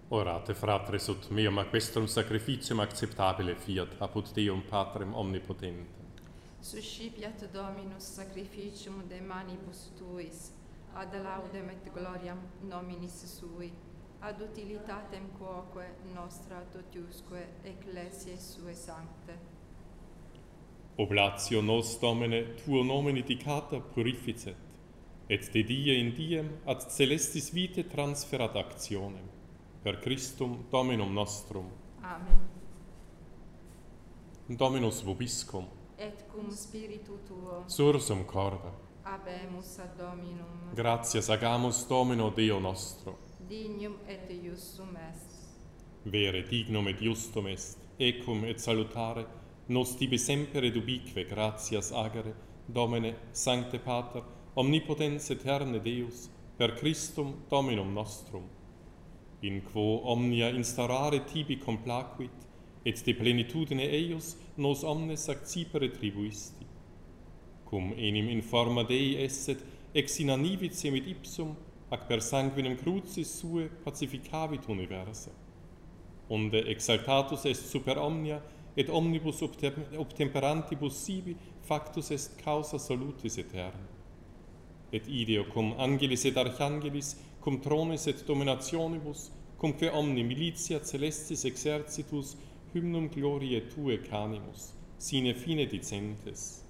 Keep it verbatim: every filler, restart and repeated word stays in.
Orate, fratres, ut meum aquestrum sacrificium acceptabile fiat, apud Deum Patrem omnipotentem. Suscipiat Dominus sacrificium de manibus tuis, ad laudem et gloriam nominis sui, ad utilitatem quoque nostra totiusque ecclesiae sue sancte. Oblatio nos, Domine, tuo nomen dicata purificet, et de die in diem ad celestis vitae transferat actionem, per Christum Dominum nostrum. Amen. Dominus vobiscum, Et cum spiritu tuo, sursum corda, habemus ad Dominum, gratias agamus Domino Deo nostro, dignum et iustum est. vere dignum et justum est, ecum et salutare, nos tibi semper et ubique gratias agere, Domine, Sancte Pater, omnipotens eterne Deus, per Christum Dominum nostrum, in quo omnia instaurare tibi complacuit, et de plenitudine eius nos omnes accipere tribuisti. Cum enim in forma Dei esset, ex in annivitiam et ipsum, ac per sanguinem crucis sue pacificavit universa. Onde exaltatus est super omnia, et omnibus obtemperantibus sibi factus est causa salutis aeterna. Et ideo cum angelis et archangelis, cum tronis et dominationibus, cumque omni militia celestis exercitus, hymnum gloriae Tue canimus, sine fine dicentes.